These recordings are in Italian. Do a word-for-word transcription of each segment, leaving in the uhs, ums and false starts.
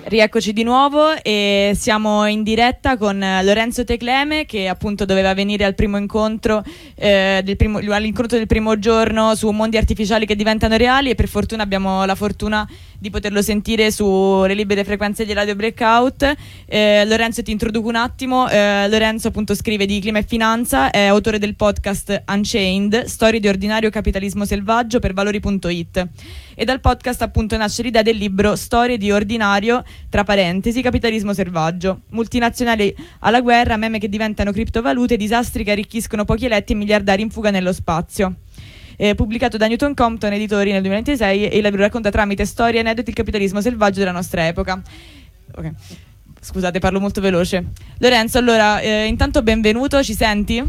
Rieccoci di nuovo e siamo in diretta con Lorenzo Tecleme, che appunto doveva venire al primo incontro, eh, del primo, all'incontro del primo giorno su mondi artificiali che diventano reali, e per fortuna abbiamo la fortuna di poterlo sentire sulle libere frequenze di Radio Breakout. eh, Lorenzo, ti introduco un attimo. eh, Lorenzo appunto scrive di clima e finanza, è autore del podcast Unchained, storie di ordinario capitalismo selvaggio per valori punto it, e dal podcast appunto nasce l'idea del libro Storie di ordinario, tra parentesi, capitalismo selvaggio, multinazionali alla guerra, meme che diventano criptovalute, disastri che arricchiscono pochi eletti e miliardari in fuga nello spazio. Eh, pubblicato da Newton Compton Editori nel duemilaventisei, e il libro racconta tramite storie e aneddoti il capitalismo selvaggio della nostra epoca. Ok, scusate, parlo molto veloce. Lorenzo, allora, eh, intanto benvenuto, ci senti?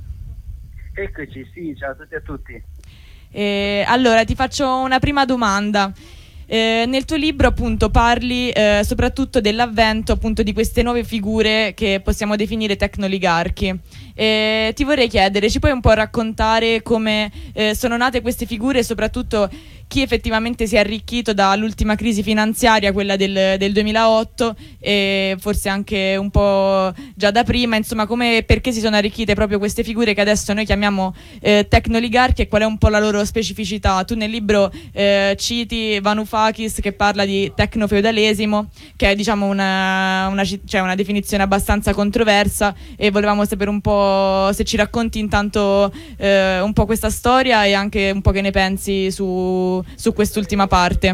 Eccoci, sì, ciao a tutti e a tutti. Eh, allora, ti faccio una prima domanda. Eh, nel tuo libro appunto parli eh, soprattutto dell'avvento appunto di queste nuove figure che possiamo definire tecnoligarchi. Eh, ti vorrei chiedere, ci puoi un po' raccontare come eh, sono nate queste figure e soprattutto chi effettivamente si è arricchito dall'ultima crisi finanziaria, quella del, del duemilaotto, e forse anche un po' già da prima, insomma, come, perché si sono arricchite proprio queste figure che adesso noi chiamiamo eh, tecnoligarchi, e qual è un po' la loro specificità? Tu nel libro eh, citi Varoufakis, che parla di tecnofeudalesimo, che è diciamo una, una, cioè una definizione abbastanza controversa, e volevamo sapere un po' se ci racconti intanto eh, un po' questa storia e anche un po' che ne pensi su su quest'ultima parte.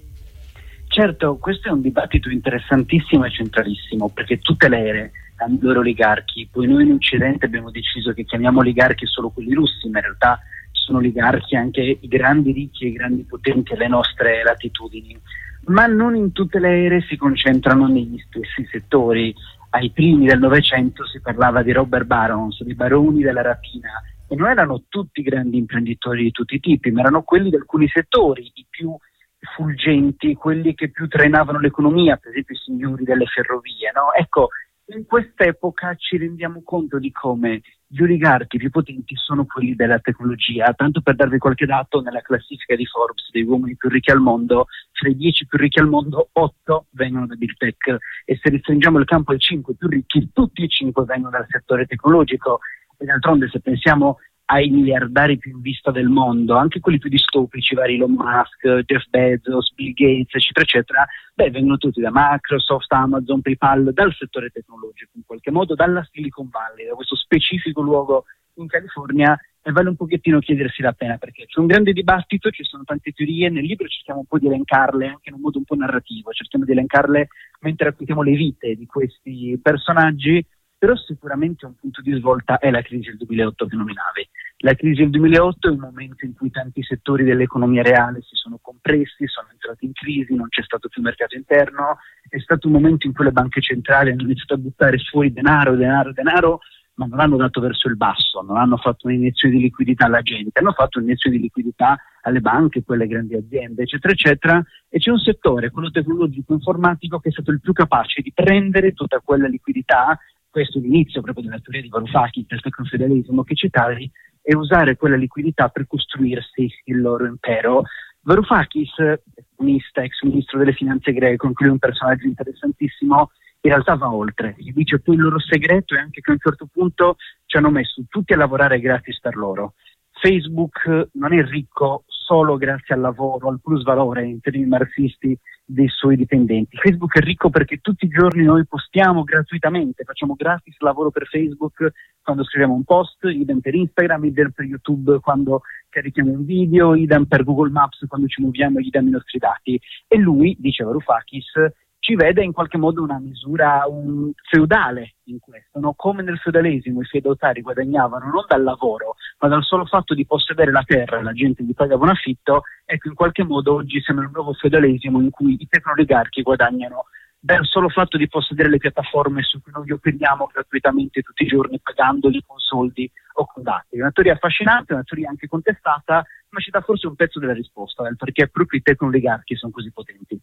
Certo, questo è un dibattito interessantissimo e centralissimo, perché tutte le ere hanno i loro oligarchi. Poi noi in Occidente abbiamo deciso che chiamiamo oligarchi solo quelli russi, ma in realtà sono oligarchi anche i grandi ricchi e i grandi potenti alle nostre latitudini. Ma non in tutte le ere si concentrano negli stessi settori. Ai primi del Novecento si parlava di robber barons, di baroni della rapina, e non erano tutti grandi imprenditori di tutti i tipi, ma erano quelli di alcuni settori, i più fulgenti, quelli che più trainavano l'economia, per esempio i signori delle ferrovie, no? Ecco, in quest'epoca ci rendiamo conto di come gli oligarchi più potenti sono quelli della tecnologia. Tanto per darvi qualche dato, nella classifica di Forbes degli uomini più ricchi al mondo, fra i dieci più ricchi al mondo, otto vengono da Big Tech, e se restringiamo il campo ai cinque più ricchi, tutti e cinque vengono dal settore tecnologico. E d'altronde, se pensiamo ai miliardari più in vista del mondo, anche quelli più distopici, vari Elon Musk, Jeff Bezos, Bill Gates, eccetera, eccetera, beh, vengono tutti da Microsoft, Amazon, PayPal, dal settore tecnologico, in qualche modo, dalla Silicon Valley, da questo specifico luogo in California, e vale un pochettino chiedersi la pena, perché c'è un grande dibattito, ci sono tante teorie, nel libro cerchiamo un po' di elencarle, anche in un modo un po' narrativo, cerchiamo di elencarle mentre raccontiamo le vite di questi personaggi. Però sicuramente un punto di svolta è la crisi del duemilaotto che nominavi. La crisi del duemilaotto è un momento in cui tanti settori dell'economia reale si sono compressi, sono entrati in crisi, non c'è stato più mercato interno, è stato un momento in cui le banche centrali hanno iniziato a buttare fuori denaro, denaro, denaro, ma non l'hanno dato verso il basso, non hanno fatto un'iniezione di liquidità alla gente, hanno fatto un'iniezione di liquidità alle banche, poi alle grandi aziende, eccetera, eccetera, e c'è un settore, quello tecnologico informatico, che è stato il più capace di prendere tutta quella liquidità. Questo è l'inizio proprio della teoria di Varoufakis, del tecnofeudalesimo che citavi, e usare quella liquidità per costruirsi il loro impero. Varoufakis, economista, ex ministro delle finanze greco, anche lui un personaggio interessantissimo, in realtà va oltre. Gli dice poi il loro segreto è anche che a un certo punto ci hanno messo tutti a lavorare gratis per loro. Facebook non è ricco solo grazie al lavoro, al plus valore in termini marxisti dei suoi dipendenti. Facebook è ricco perché tutti i giorni noi postiamo gratuitamente, facciamo gratis lavoro per Facebook quando scriviamo un post, idem per Instagram, idem per YouTube quando carichiamo un video, idem per Google Maps quando ci muoviamo, idem i nostri dati. E lui, dice Varoufakis, ci vede in qualche modo una misura un feudale in questo, no? Come nel feudalesimo i feudatari guadagnavano non dal lavoro, ma dal solo fatto di possedere la terra e la gente gli pagava un affitto. Ecco, in qualche modo oggi siamo nel nuovo feudalesimo in cui i tecnoligarchi guadagnano dal solo fatto di possedere le piattaforme su cui noi operiamo gratuitamente tutti i giorni, pagandoli con soldi o con dati. È una teoria affascinante, una teoria anche contestata, ma ci dà forse un pezzo della risposta, del perché proprio i tecnoligarchi sono così potenti.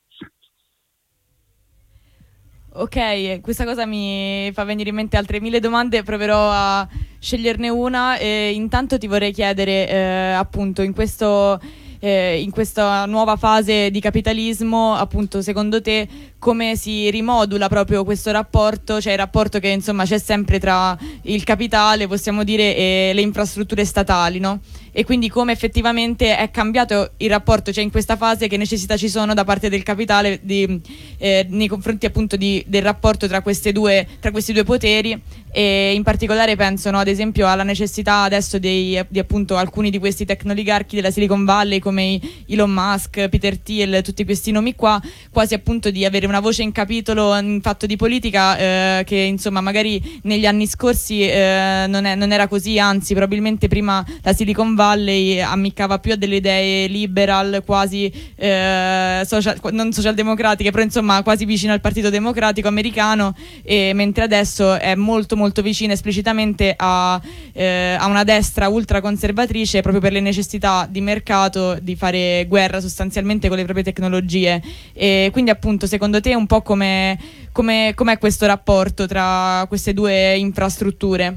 Ok, questa cosa mi fa venire in mente altre mille domande, proverò a sceglierne una. E intanto ti vorrei chiedere, eh, appunto, in questo eh, in questa nuova fase di capitalismo, appunto, secondo te come si rimodula proprio questo rapporto, cioè il rapporto che insomma c'è sempre tra il capitale, possiamo dire, e le infrastrutture statali, no? E quindi come effettivamente è cambiato il rapporto, cioè in questa fase che necessità ci sono da parte del capitale di, eh, nei confronti appunto di, del rapporto tra, queste due, tra questi due poteri, e in particolare penso, no, ad esempio alla necessità adesso dei, di appunto alcuni di questi tecnoligarchi della Silicon Valley come Elon Musk, Peter Thiel, tutti questi nomi qua, quasi appunto di avere una voce in capitolo in fatto di politica, eh, che insomma magari negli anni scorsi eh, non, è, non era così, anzi probabilmente prima la Silicon Valley ammiccava più a delle idee liberal, quasi eh, social, non socialdemocratiche, però insomma quasi vicino al Partito Democratico americano, e mentre adesso è molto molto vicina esplicitamente a, eh, a una destra ultraconservatrice, proprio per le necessità di mercato di fare guerra sostanzialmente con le proprie tecnologie. E quindi appunto secondo te un po' come come com'è questo rapporto tra queste due infrastrutture?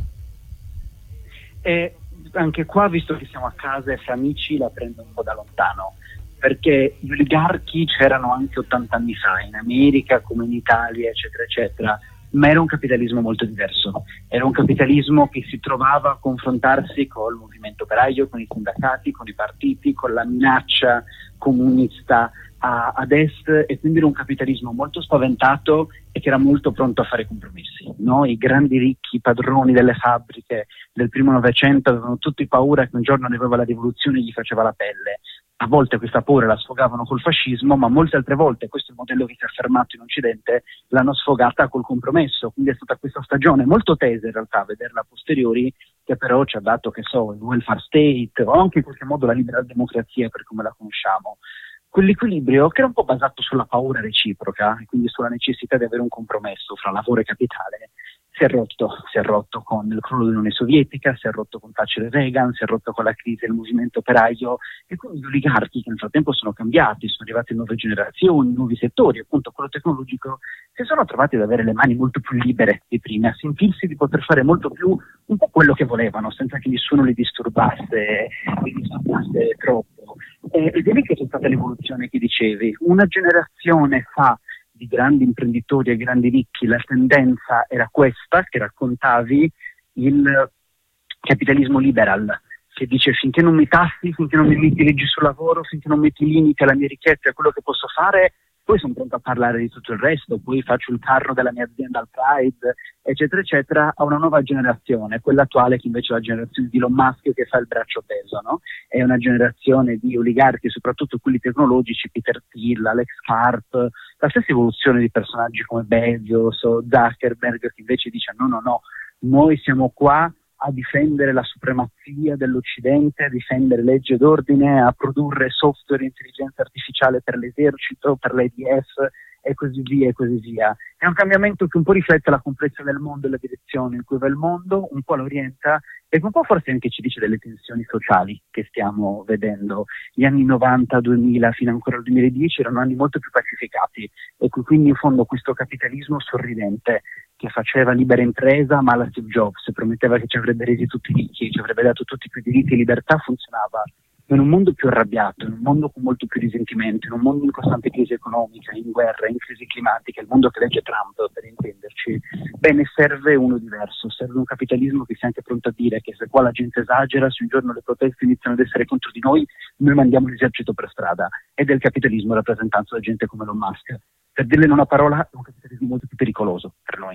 E anche qua, visto che siamo a casa e fra amici, la prendo un po' da lontano, perché gli oligarchi c'erano anche ottanta anni fa in America come in Italia, eccetera eccetera, ma era un capitalismo molto diverso. Era un capitalismo che si trovava a confrontarsi col movimento operaio, con i sindacati, con i partiti, con la minaccia comunista a, ad est, e quindi era un capitalismo molto spaventato e che era molto pronto a fare compromessi, no? I grandi ricchi padroni delle fabbriche del primo Novecento avevano tutti paura che un giorno arrivava la rivoluzione e gli faceva la pelle. A volte questa paura la sfogavano col fascismo, ma molte altre volte, questo è il modello che si è affermato in Occidente, l'hanno sfogata col compromesso. Quindi è stata questa stagione molto tesa in realtà, a vederla a posteriori, che però ci ha dato, che so, il welfare state o anche in qualche modo la liberal democrazia per come la conosciamo. Quell'equilibrio che era un po' basato sulla paura reciproca e quindi sulla necessità di avere un compromesso fra lavoro e capitale, si è rotto, si è rotto con il crollo dell'Unione Sovietica, si è rotto con Thatcher e Reagan, si è rotto con la crisi del movimento operaio, e quindi gli oligarchi, che nel frattempo sono cambiati, sono arrivati nuove generazioni, nuovi settori, appunto quello tecnologico, si sono trovati ad avere le mani molto più libere di prima, a sentirsi di poter fare molto più un po' quello che volevano, senza che nessuno li disturbasse, li disturbasse troppo. Eh, ed è lì che c'è stata l'evoluzione che dicevi. Una generazione fa di grandi imprenditori e grandi ricchi, la tendenza era questa, che raccontavi, il capitalismo liberal, che dice: finché non mi tassi, finché non mi metti leggi sul lavoro, finché non metti limiti alla mia ricchezza e a quello che posso fare, poi sono pronto a parlare di tutto il resto, poi faccio il carro della mia azienda al Pride, eccetera eccetera, a una nuova generazione, quella attuale, che invece è la generazione di Elon Musk, che fa il braccio teso, no? È una generazione di oligarchi, soprattutto quelli tecnologici, Peter Thiel, Alex Karp, la stessa evoluzione di personaggi come Bezos o Zuckerberg, che invece dice: no no no, noi siamo qua a difendere la supremazia dell'Occidente, a difendere legge ed ordine, a produrre software e intelligenza artificiale per l'esercito, per l'A D F e così via e così via. È un cambiamento che un po' riflette la complessità del mondo e la direzione in cui va il mondo, un po' lo orienta e un po' forse anche ci dice delle tensioni sociali che stiamo vedendo. Gli anni novanta, duemila fino ancora al duemiladieci erano anni molto più pacificati, e quindi in fondo questo capitalismo sorridente che faceva libera impresa ma alla Steve Jobs, prometteva che ci avrebbe resi tutti ricchi, ci avrebbe dato tutti più diritti e libertà, funzionava. In un mondo più arrabbiato, in un mondo con molto più risentimento, in un mondo in costante crisi economica, in guerra, in crisi climatica, il mondo che legge Trump, per intenderci, bene, serve uno diverso, serve un capitalismo che sia anche pronto a dire che se qua la gente esagera, se un giorno le proteste iniziano ad essere contro di noi, noi mandiamo l'esercito per strada. Ed è il capitalismo rappresentato da gente come Elon Musk. Per dirle in una parola, è un capitalismo molto più pericoloso per noi.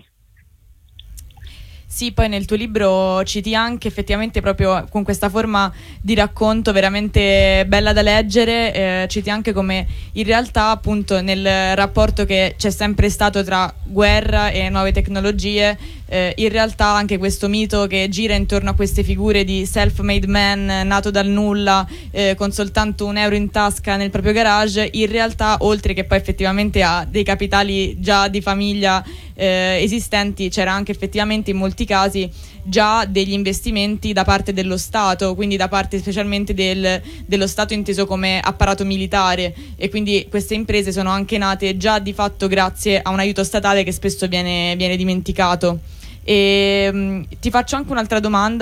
Sì, poi nel tuo libro citi anche effettivamente proprio con questa forma di racconto veramente bella da leggere, eh, citi anche come in realtà appunto nel rapporto che c'è sempre stato tra guerra e nuove tecnologie, eh, in realtà anche questo mito che gira intorno a queste figure di self-made man nato dal nulla, eh, con soltanto un euro in tasca nel proprio garage, in realtà oltre che poi effettivamente a dei capitali già di famiglia eh, esistenti, c'era anche effettivamente in molti casi già degli investimenti da parte dello Stato, quindi da parte specialmente del, dello Stato inteso come apparato militare, e quindi queste imprese sono anche nate già di fatto grazie a un aiuto statale che spesso viene, viene dimenticato. E, mh, ti faccio anche un'altra domanda,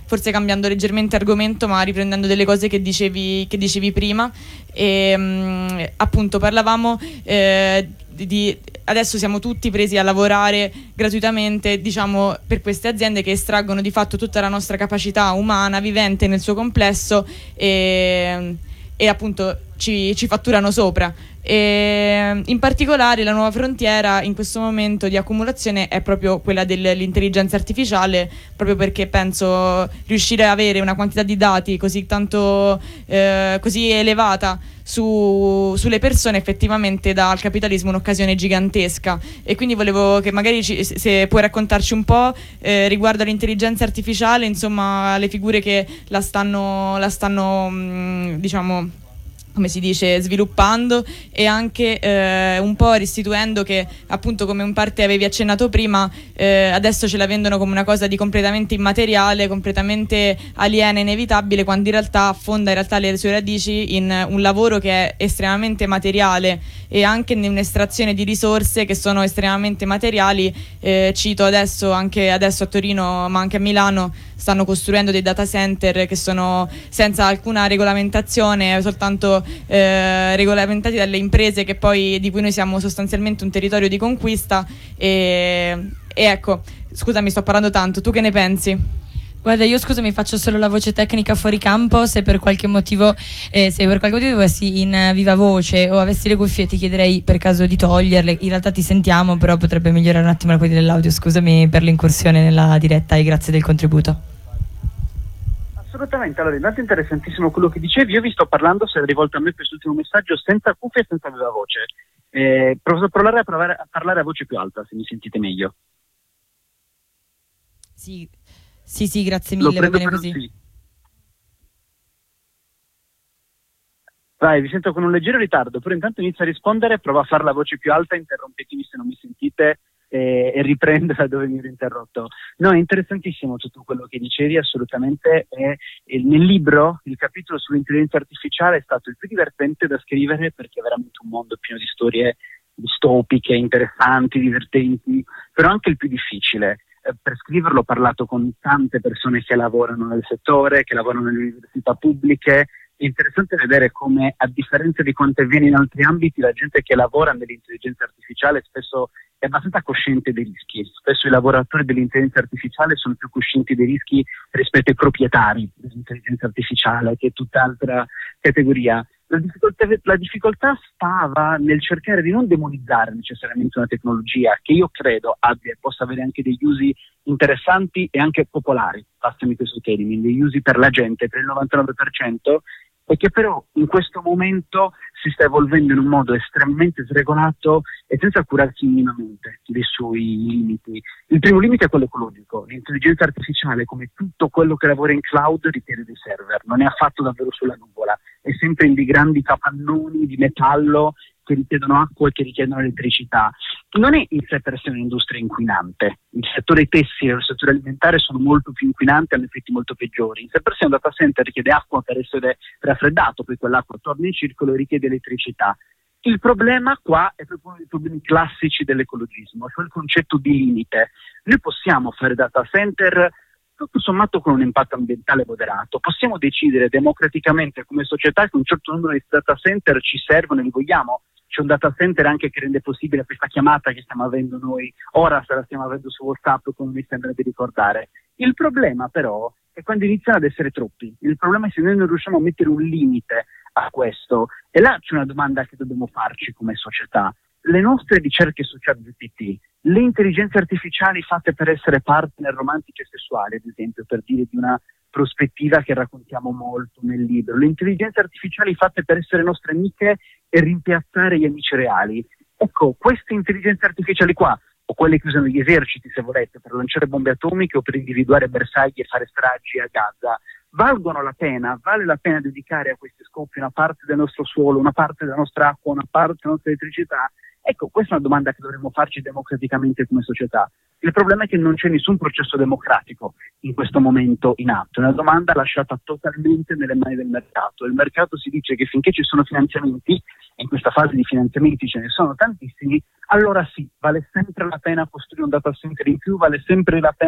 forse cambiando leggermente argomento, ma riprendendo delle cose che dicevi, che dicevi prima. E mh, appunto parlavamo eh, di, di adesso siamo tutti presi a lavorare gratuitamente, diciamo, per queste aziende che estraggono di fatto tutta la nostra capacità umana vivente nel suo complesso e, e appunto ci, ci fatturano sopra. E in particolare la nuova frontiera in questo momento di accumulazione è proprio quella dell'intelligenza artificiale, proprio perché penso riuscire ad avere una quantità di dati così tanto eh, così elevata su, sulle persone effettivamente dà al capitalismo un'occasione gigantesca. E quindi volevo che magari ci, se puoi raccontarci un po' eh, riguardo all'intelligenza artificiale, insomma le figure che la stanno, la stanno mh, diciamo, come si dice, sviluppando, e anche eh, un po' restituendo che, appunto, come in parte avevi accennato prima, eh, adesso ce la vendono come una cosa di completamente immateriale, completamente aliena, inevitabile, quando in realtà affonda in realtà le sue radici in un lavoro che è estremamente materiale e anche in un'estrazione di risorse che sono estremamente materiali. Eh, cito adesso, anche adesso a Torino, ma anche a Milano, stanno costruendo dei data center che sono senza alcuna regolamentazione, soltanto eh, regolamentati dalle imprese che poi, di cui noi siamo sostanzialmente un territorio di conquista. E, e ecco, scusami, sto parlando tanto, tu che ne pensi? Guarda, io scusami, faccio solo la voce tecnica fuori campo. Se per qualche motivo eh, se per qualche motivo avessi in uh, viva voce o avessi le cuffie, ti chiederei per caso di toglierle. In realtà ti sentiamo, però potrebbe migliorare un attimo la qualità dell'audio. Scusami per l'incursione nella diretta e grazie del contributo. Assolutamente, allora intanto interessantissimo quello che dicevi. Io vi sto parlando, se è rivolto a me quest'ultimo messaggio, senza cuffie e senza viva voce. Eh, provo a provare a, provare a parlare a voce più alta, se mi sentite meglio. Sì, sì, sì, grazie mille, va bene così. Sì. Vai, vi sento con un leggero ritardo, però intanto inizio a rispondere, provo a fare la voce più alta, interrompetemi se non mi sentite e, e riprendo da dove mi ero interrotto. No, è interessantissimo tutto quello che dicevi, assolutamente. E, e nel libro il capitolo sull'intelligenza artificiale è stato il più divertente da scrivere, perché è veramente un mondo pieno di storie distopiche, interessanti, divertenti, però anche il più difficile. Eh, per scriverlo ho parlato con tante persone che lavorano nel settore, che lavorano nelle università pubbliche. È interessante vedere come, a differenza di quanto avviene in altri ambiti, la gente che lavora nell'intelligenza artificiale spesso è abbastanza cosciente dei rischi. Spesso i lavoratori dell'intelligenza artificiale sono più coscienti dei rischi rispetto ai proprietari dell'intelligenza artificiale, che è tutt'altra categoria. La difficoltà, la difficoltà stava nel cercare di non demonizzare necessariamente una tecnologia che io credo abbia e possa avere anche degli usi interessanti e anche popolari, passami questo termine, degli usi per la gente, per il novantanove per cento, e che però in questo momento si sta evolvendo in un modo estremamente sregolato e senza curarsi minimamente dei suoi limiti. Il primo limite è quello ecologico. L'intelligenza artificiale, come tutto quello che lavora in cloud, richiede dei server, non è affatto davvero sulla nuvola, è sempre in dei grandi capannoni di metallo che richiedono acqua e che richiedono elettricità. Non è in sé per sé un'industria inquinante. Il settore tessile e il settore alimentare sono molto più inquinanti, hanno effetti molto peggiori. In sé per sé un data center richiede acqua per essere raffreddato, poi quell'acqua torna in circolo e richiede elettricità. Il problema qua è proprio uno dei problemi classici dell'ecologismo, cioè il concetto di limite. Noi possiamo fare data center tutto sommato con un impatto ambientale moderato. Possiamo decidere democraticamente come società che un certo numero di data center ci servono e li vogliamo. C'è un data center anche che rende possibile questa chiamata che stiamo avendo noi, ora se la stiamo avendo su WhatsApp, come mi sembra di ricordare. Il problema però è quando iniziano ad essere troppi. Il problema è se noi non riusciamo a mettere un limite a questo. E là c'è una domanda che dobbiamo farci come società. Le nostre ricerche su ChatGPT, le intelligenze artificiali fatte per essere partner romantiche e sessuali, ad esempio, per dire di una prospettiva che raccontiamo molto nel libro, le intelligenze artificiali fatte per essere nostre amiche e rimpiazzare gli amici reali. Ecco, queste intelligenze artificiali qua, o quelle che usano gli eserciti, se volete, per lanciare bombe atomiche o per individuare bersagli e fare stragi a Gaza, valgono la pena, vale la pena dedicare a questi scopi una parte del nostro suolo, una parte della nostra acqua, una parte della nostra elettricità? Ecco, questa è una domanda che dovremmo farci democraticamente come società. Il problema è che non c'è nessun processo democratico in questo momento in atto, è una domanda lasciata totalmente nelle mani del mercato. Il mercato si dice che finché ci sono finanziamenti, e in questa fase di finanziamenti ce ne sono tantissimi, allora sì, vale sempre la pena costruire un data center in più, vale sempre la pena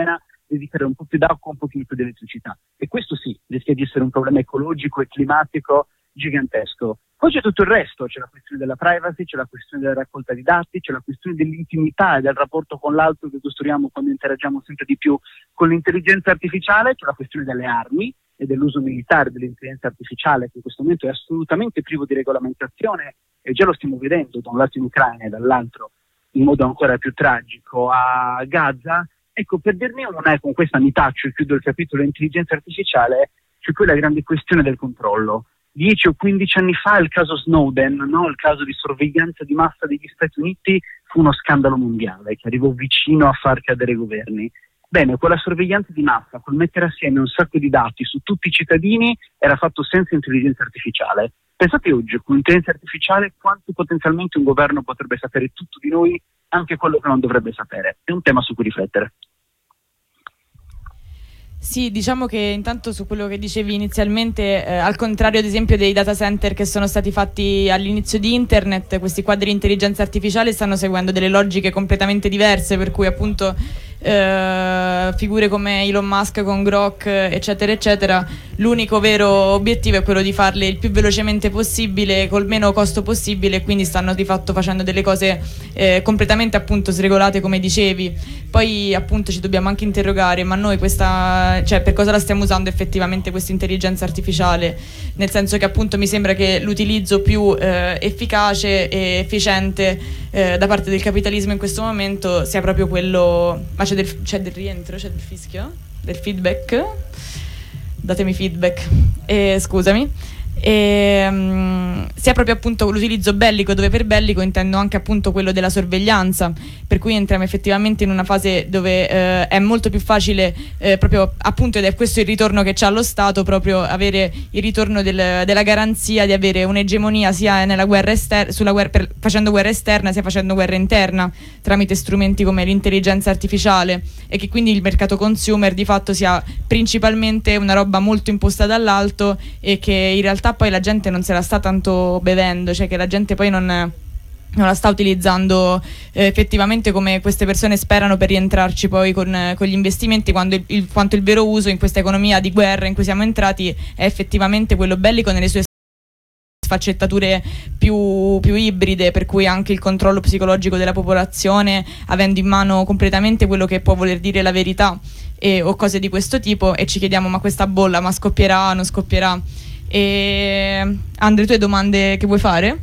dedicare un po' più d'acqua, un pochino più di elettricità. E questo sì, rischia di essere un problema ecologico e climatico gigantesco. Poi c'è tutto il resto, c'è la questione della privacy, c'è la questione della raccolta di dati, c'è la questione dell'intimità e del rapporto con l'altro che costruiamo quando interagiamo sempre di più con l'intelligenza artificiale, c'è la questione delle armi e dell'uso militare dell'intelligenza artificiale, che in questo momento è assolutamente privo di regolamentazione, e già lo stiamo vedendo da un lato in Ucraina e dall'altro in modo ancora più tragico a Gaza. Ecco, per dirne una, e con questa mi taccio e chiudo il capitolo intelligenza artificiale, c'è poi la grande questione del controllo. Dieci o quindici anni fa il caso Snowden, no? Il caso di sorveglianza di massa degli Stati Uniti, fu uno scandalo mondiale che arrivò vicino a far cadere i governi. Bene, quella sorveglianza di massa, col mettere assieme un sacco di dati su tutti i cittadini, era fatto senza intelligenza artificiale. Pensate oggi, con l'intelligenza artificiale, quanto potenzialmente un governo potrebbe sapere tutto di noi, anche quello che non dovrebbe sapere. È un tema su cui riflettere. Sì, diciamo che intanto su quello che dicevi inizialmente, eh, al contrario ad esempio dei data center che sono stati fatti all'inizio di internet, questi quadri di intelligenza artificiale stanno seguendo delle logiche completamente diverse, per cui appunto eh, figure come Elon Musk con Grok eccetera eccetera, l'unico vero obiettivo è quello di farle il più velocemente possibile col meno costo possibile, quindi stanno di fatto facendo delle cose eh, completamente appunto sregolate come dicevi. Poi appunto ci dobbiamo anche interrogare, ma noi questa, cioè per cosa la stiamo usando effettivamente questa intelligenza artificiale, nel senso che appunto mi sembra che l'utilizzo più eh, efficace e efficiente eh, da parte del capitalismo in questo momento sia proprio quello. Ma c'è del, c'è del rientro, c'è del fischio, del feedback, datemi feedback, eh, scusami. E, um, sia proprio appunto l'utilizzo bellico, dove per bellico intendo anche appunto quello della sorveglianza, per cui entriamo effettivamente in una fase dove eh, è molto più facile eh, proprio appunto, ed è questo il ritorno che c'ha lo Stato, proprio avere il ritorno del, della garanzia di avere un'egemonia sia nella guerra esterna, sulla guerra, per, facendo guerra esterna sia facendo guerra interna tramite strumenti come l'intelligenza artificiale, e che quindi il mercato consumer di fatto sia principalmente una roba molto imposta dall'alto e che in realtà poi la gente non se la sta tanto bevendo, cioè che la gente poi non, non la sta utilizzando eh, effettivamente come queste persone sperano per rientrarci poi con, con gli investimenti, quando il, il, quanto il vero uso in questa economia di guerra in cui siamo entrati è effettivamente quello bellico nelle sue sfaccettature più, più ibride, per cui anche il controllo psicologico della popolazione, avendo in mano completamente quello che può voler dire la verità e, o cose di questo tipo, e ci chiediamo ma questa bolla ma scoppierà, non scoppierà. E Andre, tu hai domande che vuoi fare?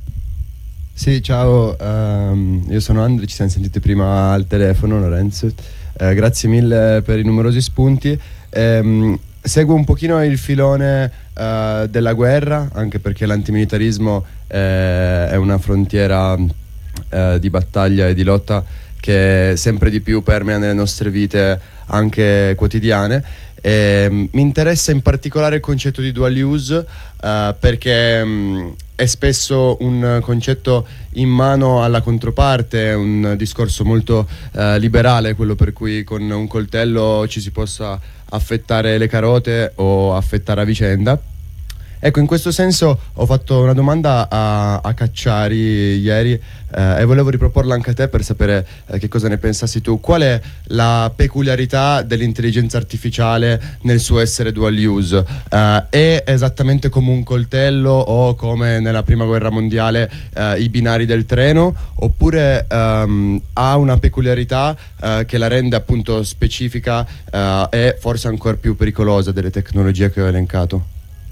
Sì, ciao, um, io sono Andre, ci siamo sentiti prima al telefono, Lorenzo, eh, grazie mille per i numerosi spunti. Um, seguo un pochino il filone uh, della guerra, anche perché l'antimilitarismo eh, è una frontiera uh, di battaglia e di lotta che sempre di più permea nelle nostre vite anche quotidiane. E, um, mi interessa in particolare il concetto di dual use uh, perché um, è spesso un concetto in mano alla controparte, è un discorso molto uh, liberale, quello per cui con un coltello ci si possa affettare le carote o affettare a vicenda. Ecco, in questo senso ho fatto una domanda a, a Cacciari ieri eh, e volevo riproporla anche a te per sapere eh, che cosa ne pensassi tu. Qual è la peculiarità dell'intelligenza artificiale nel suo essere dual use? Eh, è esattamente come un coltello o come nella prima guerra mondiale eh, i binari del treno, oppure ehm, ha una peculiarità eh, che la rende appunto specifica eh, e forse ancora più pericolosa delle tecnologie che ho elencato?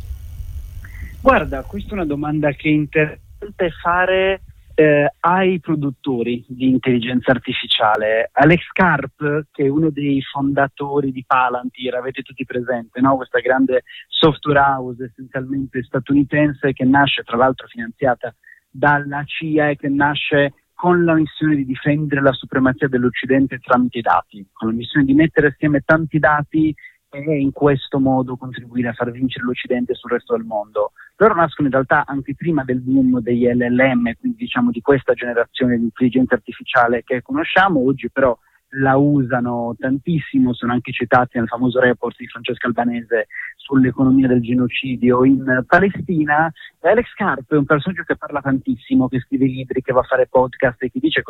Guarda, questa è una domanda che è interessante fare eh, ai produttori di intelligenza artificiale. Alex Karp, che è uno dei fondatori di Palantir, avete tutti presente, no? Questa grande software house essenzialmente statunitense che nasce, tra l'altro finanziata dalla C I A, e che nasce con la missione di difendere la supremazia dell'Occidente tramite i dati, con la missione di mettere assieme tanti dati e in questo modo contribuire a far vincere l'Occidente sul resto del mondo. Loro nascono in realtà anche prima del boom degli L L M, quindi diciamo di questa generazione di intelligenza artificiale che conosciamo, oggi però la usano tantissimo, sono anche citati nel famoso report di Francesca Albanese sull'economia del genocidio in Palestina. Alex Karp è un personaggio che parla tantissimo, che scrive libri, che va a fare podcast e che dice cose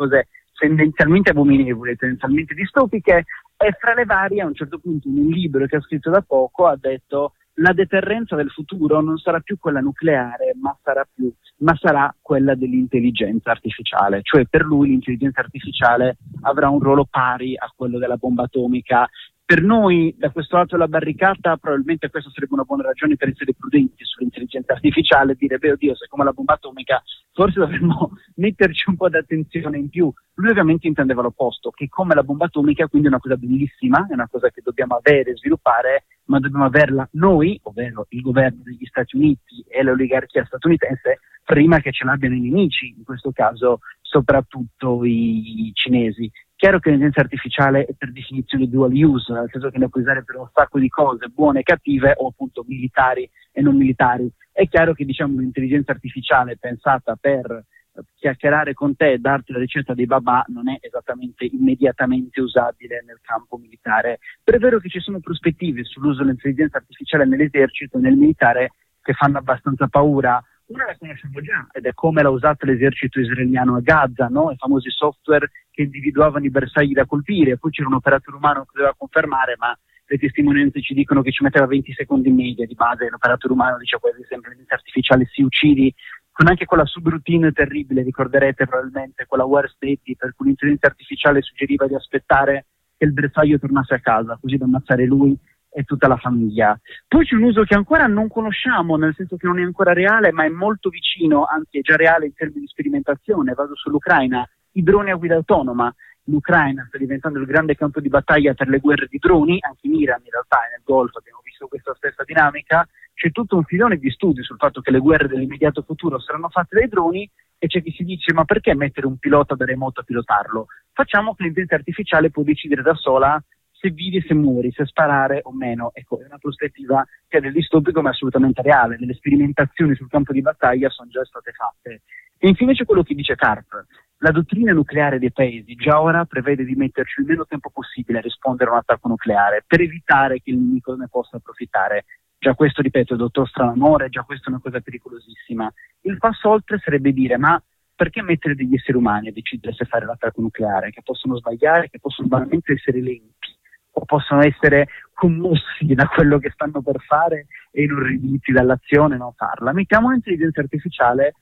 tendenzialmente abominevoli, tendenzialmente distopiche, e fra le varie a un certo punto in un libro che ha scritto da poco ha detto: la deterrenza del futuro non sarà più quella nucleare, ma sarà, più, ma sarà quella dell'intelligenza artificiale. Cioè, per lui l'intelligenza artificiale avrà un ruolo pari a quello della bomba atomica. Per noi, da questo lato della barricata, probabilmente questa sarebbe una buona ragione per essere prudenti sull'intelligenza artificiale e dire: beh, oddio, se come la bomba atomica, forse dovremmo metterci un po' di attenzione in più. Lui ovviamente intendeva l'opposto, che come la bomba atomica, quindi è una cosa bellissima, è una cosa che dobbiamo avere e sviluppare, ma dobbiamo averla noi, ovvero il governo degli Stati Uniti e l'oligarchia statunitense, prima che ce l'abbiano i nemici, in questo caso soprattutto i cinesi. Chiaro che l'intelligenza artificiale è per definizione dual use, nel senso che la puoi usare per un sacco di cose, buone e cattive, o appunto militari e non militari. È chiaro che, diciamo, l'intelligenza artificiale pensata per chiacchierare con te e darti la ricetta dei babà non è esattamente immediatamente usabile nel campo militare. Però è vero che ci sono prospettive sull'uso dell'intelligenza artificiale nell'esercito e nel militare che fanno abbastanza paura. Una la conosciamo già, ed è come l'ha usata l'esercito israeliano a Gaza, no? I famosi software che individuavano i bersagli da colpire, poi c'era un operatore umano che doveva confermare, ma le testimonianze ci dicono che ci metteva venti secondi in media di base, l'operatore umano dice quasi sempre l'intelligenza artificiale si uccidi, con anche quella subroutine terribile, ricorderete probabilmente quella War State, per cui l'intelligenza artificiale suggeriva di aspettare che il bersaglio tornasse a casa, così da ammazzare lui e tutta la famiglia. Poi c'è un uso che ancora non conosciamo, nel senso che non è ancora reale, ma è molto vicino, anzi è già reale in termini di sperimentazione. Vado sull'Ucraina, i droni a guida autonoma. L'Ucraina sta diventando il grande campo di battaglia per le guerre di droni, anche in Iran in realtà e nel Golfo abbiamo visto questa stessa dinamica. C'è tutto un filone di studi sul fatto che le guerre dell'immediato futuro saranno fatte dai droni, e c'è chi si dice: ma perché mettere un pilota da remoto a pilotarlo? Facciamo che l'intelligenza artificiale può decidere da sola se vivi, se muori, se sparare o meno. Ecco, è una prospettiva che è del distopico ma assolutamente reale. Le sperimentazioni sul campo di battaglia sono già state fatte. E infine c'è quello che dice Karp. La dottrina nucleare dei paesi già ora prevede di metterci il meno tempo possibile a rispondere a un attacco nucleare per evitare che il nemico ne possa approfittare. Già questo, ripeto, dottor Stranamore, già questa è una cosa pericolosissima. Il passo oltre sarebbe dire: ma perché mettere degli esseri umani a decidere se fare l'attacco nucleare, che possono sbagliare, che possono banalmente essere lenti, o possono essere commossi da quello che stanno per fare e inorriditi dall'azione non farla? Mettiamo l'intelligenza artificiale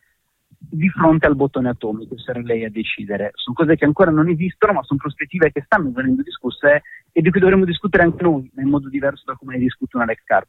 di fronte al bottone atomico, sarà lei a decidere. Sono cose che ancora non esistono, ma sono prospettive che stanno venendo discusse e di cui dovremmo discutere anche noi, in modo diverso da come ne discutono Alex Karp.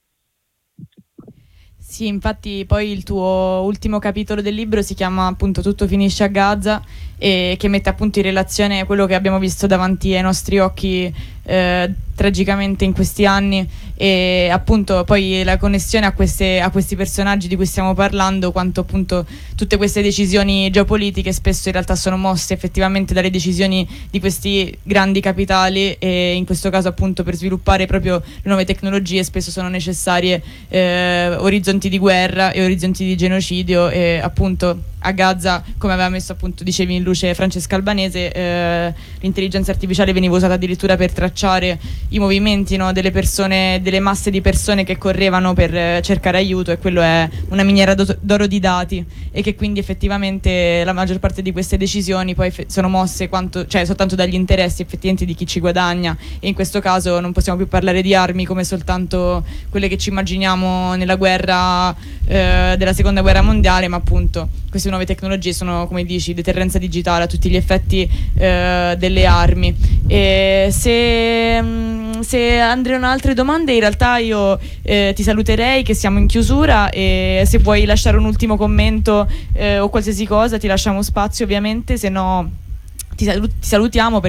Sì, infatti poi il tuo ultimo capitolo del libro si chiama appunto Tutto finisce a Gaza, e che mette appunto in relazione quello che abbiamo visto davanti ai nostri occhi eh, tragicamente in questi anni, e appunto poi la connessione a, queste, a questi personaggi di cui stiamo parlando, quanto appunto tutte queste decisioni geopolitiche spesso in realtà sono mosse effettivamente dalle decisioni di questi grandi capitali, e in questo caso appunto per sviluppare proprio le nuove tecnologie spesso sono necessarie eh, orizzonti di guerra e orizzonti di genocidio, e appunto a Gaza, come aveva messo appunto, dicevi in luce Francesca Albanese, eh, l'intelligenza artificiale veniva usata addirittura per tracciare i movimenti, no, delle persone, delle masse di persone che correvano per eh, cercare aiuto, e quello è una miniera d'oro di dati, e che quindi effettivamente la maggior parte di queste decisioni poi sono mosse quanto, cioè soltanto dagli interessi effettivamente di chi ci guadagna, e in questo caso non possiamo più parlare di armi come soltanto quelle che ci immaginiamo nella guerra eh, della seconda guerra mondiale, ma appunto queste nuove tecnologie sono, come dici, deterrenza digitale a tutti gli effetti eh, delle armi. E se, se andranno altre domande, in realtà io eh, ti saluterei, che siamo in chiusura, e se vuoi lasciare un ultimo commento eh, o qualsiasi cosa ti lasciamo spazio ovviamente, se no ti, salut- ti salutiamo.